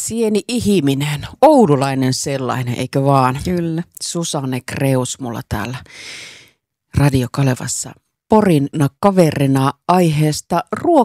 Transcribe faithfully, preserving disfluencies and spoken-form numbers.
Sieni ihminen, oululainen sellainen, eikö vaan? Kyllä. Susanne Kreus mulla täällä Radio Kalevassa Porina kaverina aiheesta